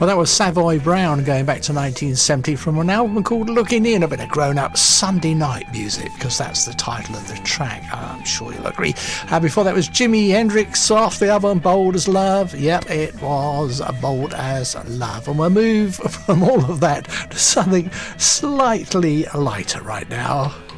Well, that was Savoy Brown going back to 1970 from an album called Looking In, a bit of grown-up Sunday night music, because that's the title of the track. I'm sure you'll agree. Before that was Jimi Hendrix off the album Bold as Love. Yep, it was Bold as Love. And we'll move from all of that to something slightly lighter right now.